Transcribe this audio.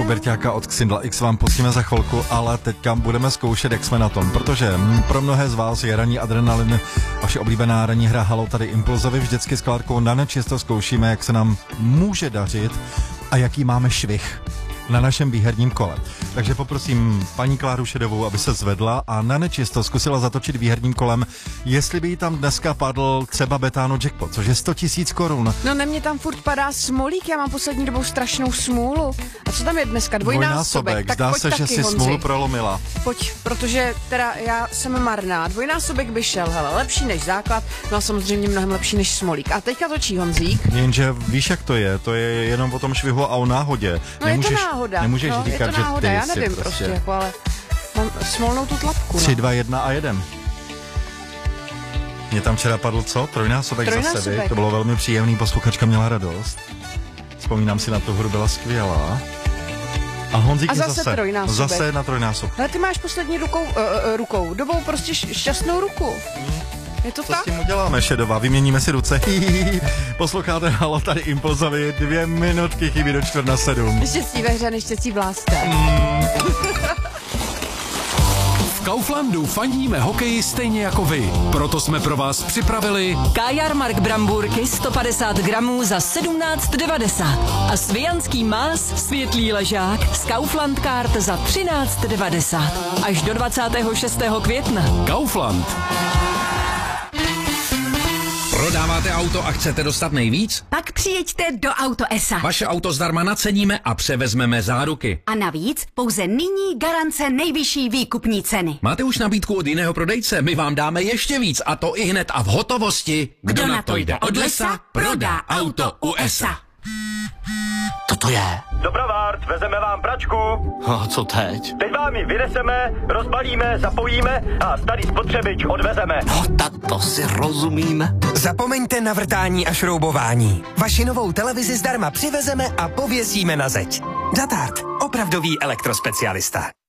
puberťáka od Xindla X vám pustíme za chvilku, ale teďka budeme zkoušet, jak jsme na tom, protože pro mnohé z vás je ranní adrenalin, vaše oblíbená ranní hra Halo tady Impulzovi, vždycky s Klárkou na nečisto zkoušíme, jak se nám může dařit a jaký máme švih na našem výherním kole. Takže poprosím paní Kláru Šedovou, aby se zvedla a na nečisto zkusila zatočit výherním kolem, jestli by jí tam dneska padl třeba Betano jackpot, což je 100 000 korun. No na mě tam furt padá smolík, já mám poslední dobou strašnou smůlu. A co tam je dneska? Dvojnásobek. Tak zdá se, že si smůlu prolomila. Pojď, protože teda já jsem marná. Dvojnásobek by šel, hele, lepší než základ, no a samozřejmě mnohem lepší než smolík. A teďka točí Honzík. Jenže víš, jak to je jenom o tom švihu a o náhodě. No nemůžeš, je to náhoda. Nemůžeš říkat, je to náhoda, že ty já nevím prostě jako, ale mám smolnou tu tlapku. 3, 2, 1 a 1. Mně tam včera padl co? Trojnásobek za sebe. To bylo velmi příjemný, posluchačka měla radost. Vzpomínám si na tu hru, byla skvělá. A Honzík zase trojnásobek. Zase na trojnásobek. Ale ty máš poslední dobou prostě šťastnou ruku. Je to co tak? S tím uděláme, Šedová? Vyměníme si ruce. Posloucháte Halo tady Impulzovi, 2 minutky chybí do 6:45. Štěstí ve hře, neštěstí v lásce. V Kauflandu fandíme hokeji stejně jako vy. Proto jsme pro vás připravili Kajarmark Bramburky 150 gramů za 17,90 a Svijanský más světlý ležák z Kaufland Card za 13,90 až do 26. května. Kaufland. Prodáváte auto a chcete dostat nejvíc? Pak přijeďte do Auto S.A. Vaše auto zdarma naceníme a převezmeme záruky. A navíc pouze nyní garance nejvyšší výkupní ceny. Máte už nabídku od jiného prodejce? My vám dáme ještě víc a to i hned a v hotovosti. Kdo na to jde od lesa, prodá auto u S.A. Co to je? Dobrovart, vezeme vám pračku. A co teď? Teď vám ji vyneseme, rozbalíme, zapojíme a starý spotřebič odvezeme. No, tak to si rozumíme. Zapomeňte na vrtání a šroubování. Vaši novou televizi zdarma přivezeme a pověsíme na zeď. Zatart, opravdový elektrospecialista.